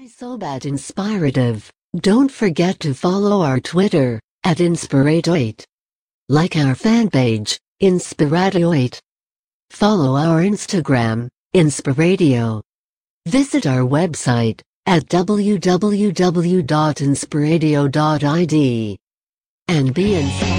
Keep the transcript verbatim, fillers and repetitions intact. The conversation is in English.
Why so bad inspirative? Don't forget to follow our Twitter, at Inspiradoit. Like our fan page, Inspiradoit. Follow our Instagram, Inspiradio. Visit our website, at w w w dot inspiradio dot i d. And be inspired.